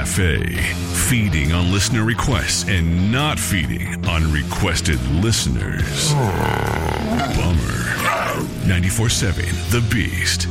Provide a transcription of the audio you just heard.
Cafe. Feeding on listener requests and not feeding on requested listeners. Bummer. 94.7 The Beast.